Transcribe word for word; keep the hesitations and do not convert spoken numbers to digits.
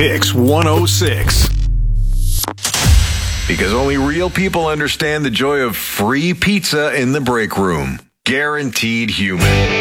Kicks one oh six. Because only real people understand the joy of free pizza in the break room. Guaranteed human.